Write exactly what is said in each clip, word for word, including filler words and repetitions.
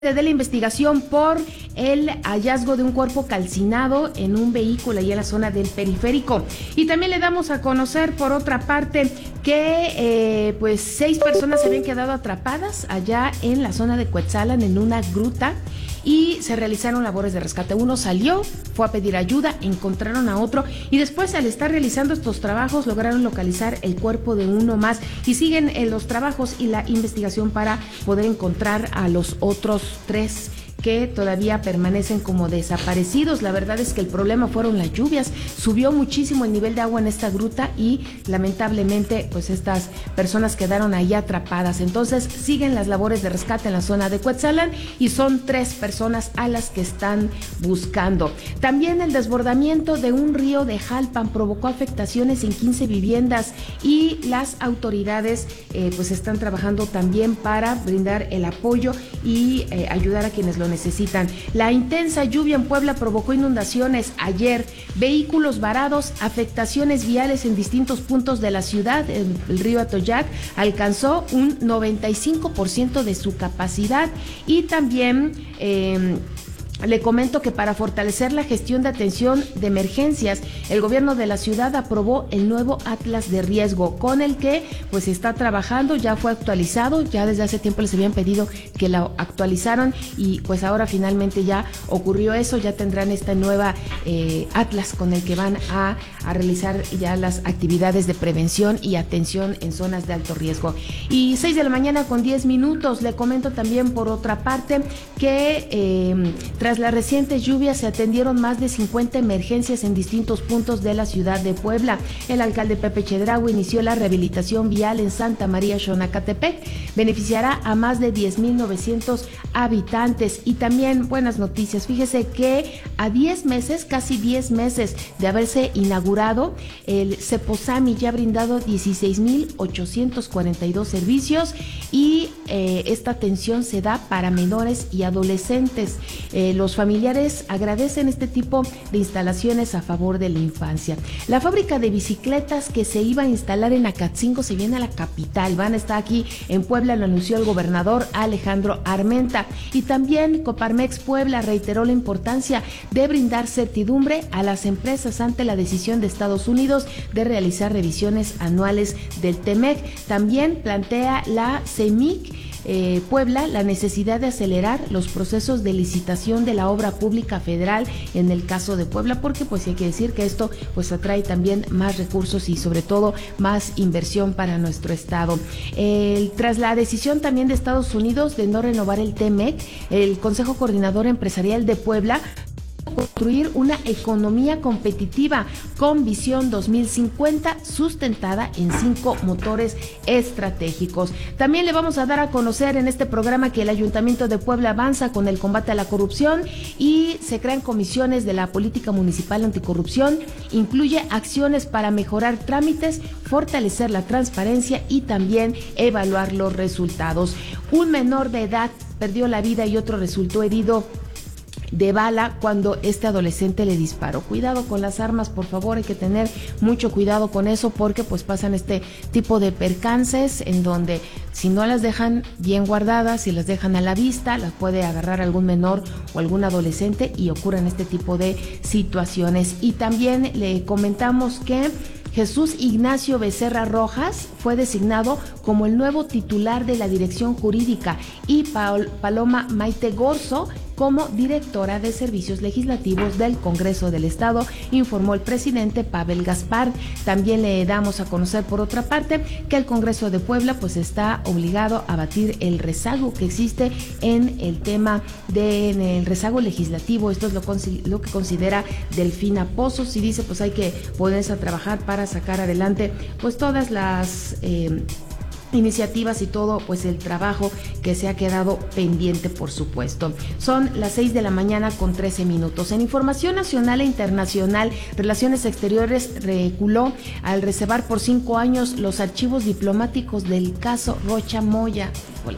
De la investigación por el hallazgo de un cuerpo calcinado en un vehículo ahí en la zona del periférico. Y también le damos a conocer, por otra parte, que eh, pues seis personas se habían quedado atrapadas allá en la zona de Cuetzalan, en una gruta, y se realizaron labores de rescate. Uno salió, fue a pedir ayuda, encontraron a otro, y después, al estar realizando estos trabajos, lograron localizar el cuerpo de uno más, y siguen en los trabajos y la investigación para poder encontrar a los otros tres que todavía permanecen como desaparecidos. La verdad es que el problema fueron las lluvias, subió muchísimo el nivel de agua en esta gruta y lamentablemente pues estas personas quedaron ahí atrapadas. Entonces siguen las labores de rescate en la zona de Cuetzalan y son tres personas a las que están buscando. También el desbordamiento de un río de Jalpan provocó afectaciones en quince viviendas y las autoridades eh, pues están trabajando también para brindar el apoyo y eh, ayudar a quienes lo necesitan. La intensa lluvia en Puebla provocó inundaciones ayer, vehículos varados, afectaciones viales en distintos puntos de la ciudad. El, el río Atoyac alcanzó un noventa y cinco por ciento de su capacidad y también eh, le comento que para fortalecer la gestión de atención de emergencias, el gobierno de la ciudad aprobó el nuevo Atlas de Riesgo, con el que pues está trabajando, ya fue actualizado, ya desde hace tiempo les habían pedido que lo actualizaron y pues ahora finalmente ya ocurrió eso, ya tendrán esta nueva eh, Atlas con el que van a, a realizar ya las actividades de prevención y atención en zonas de alto riesgo. Y seis de la mañana con diez minutos, le comento también por otra parte que eh, tras Tras las recientes lluvias se atendieron más de cincuenta emergencias en distintos puntos de la ciudad de Puebla. El alcalde Pepe Chedraui inició la rehabilitación vial en Santa María Xonacatepec. Beneficiará a más de diez mil novecientos habitantes. Y también buenas noticias. Fíjese que a diez meses, casi diez meses de haberse inaugurado, el Ceposami ya ha brindado dieciséis mil ochocientos cuarenta y dos servicios y eh, esta atención se da para menores y adolescentes. Eh, Los familiares agradecen este tipo de instalaciones a favor de la infancia. La fábrica de bicicletas que se iba a instalar en Acatzingo se viene a la capital. Van a estar aquí en Puebla, lo anunció el gobernador Alejandro Armenta. Y también Coparmex Puebla reiteró la importancia de brindar certidumbre a las empresas ante la decisión de Estados Unidos de realizar revisiones anuales del Temec. También plantea la CEMIC Eh, Puebla la necesidad de acelerar los procesos de licitación de la obra pública federal en el caso de Puebla, porque pues hay que decir que esto pues atrae también más recursos y sobre todo más inversión para nuestro estado. Eh, tras la decisión también de Estados Unidos de no renovar el Temec, el Consejo Coordinador Empresarial de Puebla construir una economía competitiva con visión dos mil cincuenta sustentada en cinco motores estratégicos. También le vamos a dar a conocer en este programa que el Ayuntamiento de Puebla avanza con el combate a la corrupción y se crean comisiones de la política municipal anticorrupción, incluye acciones para mejorar trámites, fortalecer la transparencia y también evaluar los resultados. Un menor de edad perdió la vida y otro resultó herido de bala cuando este adolescente le disparó. Cuidado con las armas, por favor, hay que tener mucho cuidado con eso porque pues pasan este tipo de percances en donde si no las dejan bien guardadas, si las dejan a la vista, las puede agarrar algún menor o algún adolescente y ocurren este tipo de situaciones. Y también le comentamos que Jesús Ignacio Becerra Rojas fue designado como el nuevo titular de la Dirección Jurídica y Paloma Maite Gorzo como directora de Servicios Legislativos del Congreso del Estado, informó el presidente Pavel Gaspar. También le damos a conocer por otra parte que el Congreso de Puebla pues está obligado a batir el rezago que existe en el tema del rezago legislativo. Esto es lo, lo que considera Delfina Pozos y dice pues hay que ponerse a trabajar para sacar adelante pues todas las eh, iniciativas y todo pues el trabajo que se ha quedado pendiente, por supuesto. Son las seis de la mañana con trece minutos. En información nacional e internacional, Relaciones Exteriores reculó al reservar por cinco años los archivos diplomáticos del caso Rocha Moya.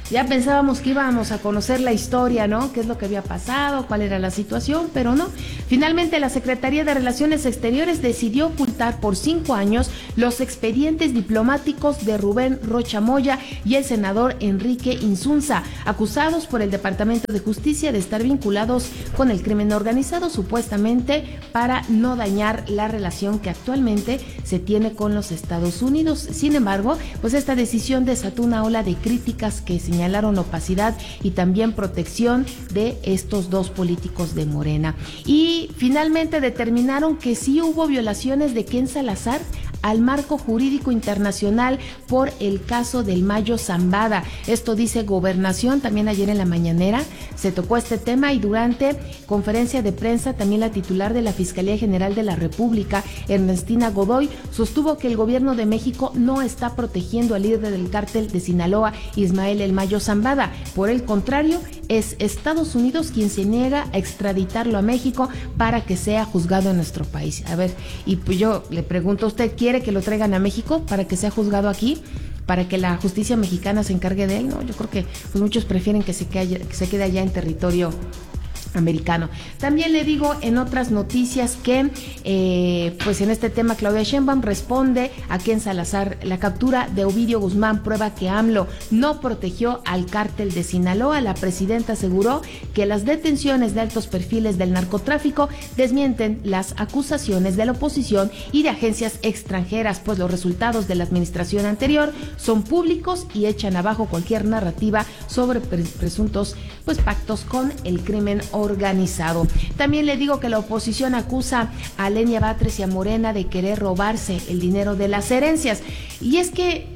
Ya pensábamos que íbamos a conocer la historia, ¿no? ¿Qué es lo que había pasado? ¿Cuál era la situación? Pero no. Finalmente, la Secretaría de Relaciones Exteriores decidió ocultar por cinco años los expedientes diplomáticos de Rubén Rocha Moya y el senador Enrique Insunza, acusados por el Departamento de Justicia de estar vinculados con el crimen organizado, supuestamente para no dañar la relación que actualmente se tiene con los Estados Unidos. Sin embargo, pues esta decisión desató una ola de críticas que se señalaron opacidad y también protección de estos dos políticos de Morena. Y finalmente determinaron que sí hubo violaciones de Ken Salazar al marco jurídico internacional por el caso del Mayo Zambada. Esto dice Gobernación. También ayer en la mañanera se tocó este tema y durante conferencia de prensa también la titular de la Fiscalía General de la República, Ernestina Godoy, sostuvo que el gobierno de México no está protegiendo al líder del cártel de Sinaloa, Ismael El Mayo Zambada. Por el contrario, es Estados Unidos quien se niega a extraditarlo a México para que sea juzgado en nuestro país. A ver, y pues yo le pregunto, ¿usted quiere que lo traigan a México para que sea juzgado aquí? ¿Para que la justicia mexicana se encargue de él? No, yo creo que pues muchos prefieren que se quede, que se quede allá en territorio americano. También le digo en otras noticias que eh, pues en este tema Claudia Sheinbaum responde a Ken Salazar. La captura de Ovidio Guzmán prueba que AMLO no protegió al cártel de Sinaloa. La presidenta aseguró que las detenciones de altos perfiles del narcotráfico desmienten las acusaciones de la oposición y de agencias extranjeras, pues los resultados de la administración anterior son públicos y echan abajo cualquier narrativa sobre presuntos pues pactos con el crimen organizado. organizado. También le digo que la oposición acusa a Lenia Batres y a Morena de querer robarse el dinero de las herencias. Y es que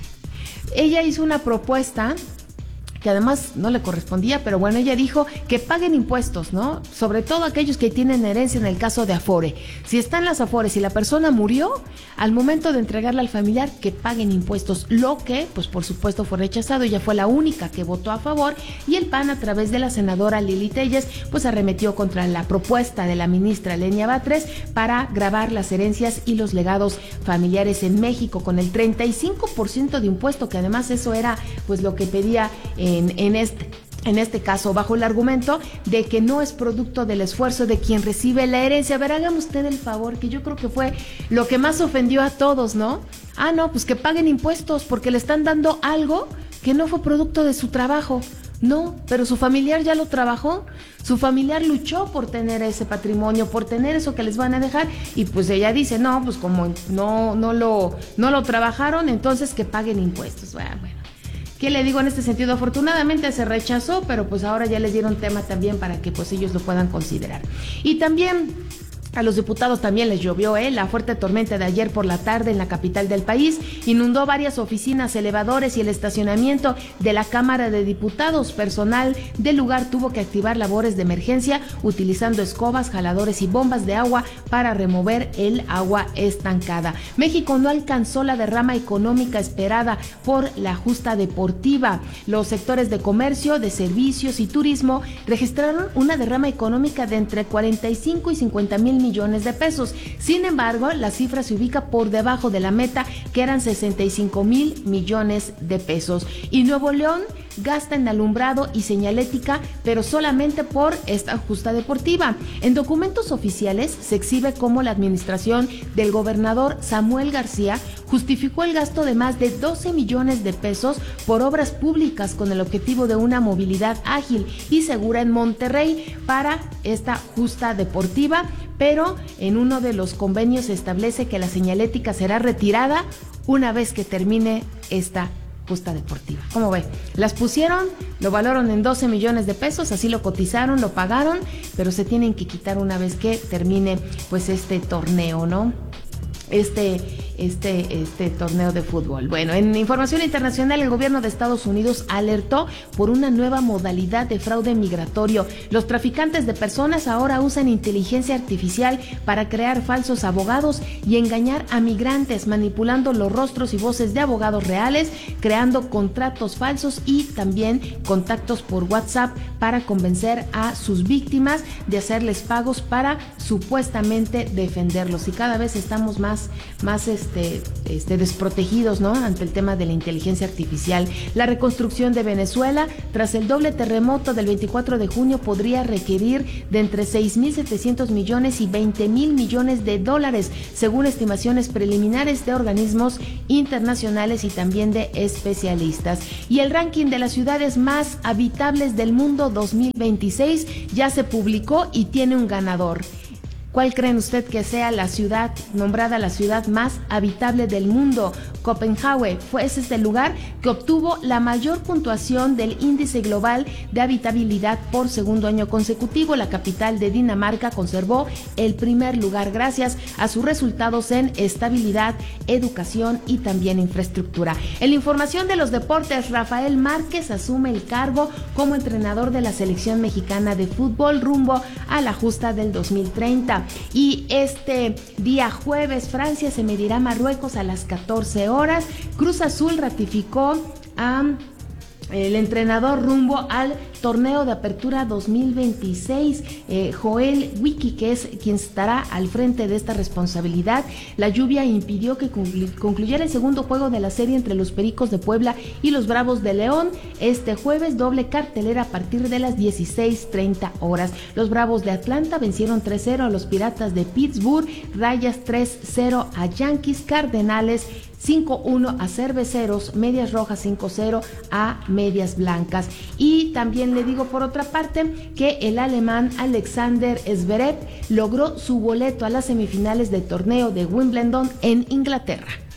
ella hizo una propuesta que además no le correspondía, pero bueno, ella dijo que paguen impuestos, ¿no? Sobre todo aquellos que tienen herencia en el caso de Afore. Si están las Afores y la persona murió, al momento de entregarla al familiar, que paguen impuestos, lo que, pues por supuesto, fue rechazado. Ella fue la única que votó a favor y el P A N, a través de la senadora Lili Telles, pues arremetió contra la propuesta de la ministra Lenia Batres para gravar las herencias y los legados familiares en México con el treinta y cinco por ciento de impuesto, que además eso era pues lo que pedía eh, En, en, este, en este caso, bajo el argumento de que no es producto del esfuerzo de quien recibe la herencia. A ver, hágame usted el favor, que yo creo que fue lo que más ofendió a todos, ¿no? Ah, no, pues que paguen impuestos porque le están dando algo que no fue producto de su trabajo. No, pero su familiar ya lo trabajó, su familiar luchó por tener ese patrimonio, por tener eso que les van a dejar, y pues ella dice, no, pues como no, no, lo, no lo trabajaron, entonces que paguen impuestos. Bueno, bueno. ¿Qué le digo en este sentido? Afortunadamente se rechazó, pero pues ahora ya les dieron tema también para que pues ellos lo puedan considerar. Y también a los diputados también les llovió, ¿eh? La fuerte tormenta de ayer por la tarde en la capital del país inundó varias oficinas, elevadores y el estacionamiento de la Cámara de Diputados. Personal del lugar tuvo que activar labores de emergencia utilizando escobas, jaladores y bombas de agua para remover el agua estancada. México no alcanzó la derrama económica esperada por la justa deportiva. Los sectores de comercio, de servicios y turismo registraron una derrama económica de entre cuarenta y cinco y cincuenta mil millones de pesos. Sin embargo, la cifra se ubica por debajo de la meta, que eran sesenta y cinco mil millones de pesos. Y Nuevo León gasta en alumbrado y señalética, pero solamente por esta justa deportiva. En documentos oficiales se exhibe cómo la administración del gobernador Samuel García justificó el gasto de más de doce millones de pesos por obras públicas con el objetivo de una movilidad ágil y segura en Monterrey para esta justa deportiva, pero en uno de los convenios se establece que la señalética será retirada una vez que termine esta justa deportiva. ¿Cómo ve? Las pusieron, lo valoraron en doce millones de pesos, así lo cotizaron, lo pagaron, pero se tienen que quitar una vez que termine pues este torneo, ¿no? Este, este, este torneo de fútbol. Bueno, en información internacional, el gobierno de Estados Unidos alertó por una nueva modalidad de fraude migratorio. Los traficantes de personas ahora usan inteligencia artificial para crear falsos abogados y engañar a migrantes, manipulando los rostros y voces de abogados reales, creando contratos falsos y también contactos por WhatsApp para convencer a sus víctimas de hacerles pagos para supuestamente defenderlos. Y cada vez estamos más, más este este, este, desprotegidos, ¿no?, ante el tema de la inteligencia artificial. La reconstrucción de Venezuela tras el doble terremoto del veinticuatro de junio podría requerir de entre seis mil setecientos millones y veinte mil millones de dólares, según estimaciones preliminares de organismos internacionales y también de especialistas. Y el ranking de las ciudades más habitables del mundo dos mil veintiséis ya se publicó y tiene un ganador. ¿Cuál creen usted que sea la ciudad nombrada la ciudad más habitable del mundo? Copenhague fue ese este lugar que obtuvo la mayor puntuación del índice global de habitabilidad por segundo año consecutivo. La capital de Dinamarca conservó el primer lugar gracias a sus resultados en estabilidad, educación y también infraestructura. En la información de los deportes, Rafael Márquez asume el cargo como entrenador de la selección mexicana de fútbol rumbo a la justa del dos mil treinta. Y este día jueves Francia se medirá a Marruecos a las catorce horas. Cruz Azul ratificó a el entrenador rumbo al torneo de apertura dos mil veintiséis, eh, Joel Wiki, que es quien estará al frente de esta responsabilidad. La lluvia impidió que conclu- concluyera el segundo juego de la serie entre los Pericos de Puebla y los Bravos de León. Este jueves, doble cartelera a partir de las dieciséis treinta horas. Los Bravos de Atlanta vencieron tres cero a los Piratas de Pittsburgh, Rayas tres cero a Yankees, Cardenales cinco uno a Cerveceros, Medias Rojas cinco cero a Medias Blancas. Y también le digo por otra parte que el alemán Alexander Zverev logró su boleto a las semifinales del torneo de Wimbledon en Inglaterra.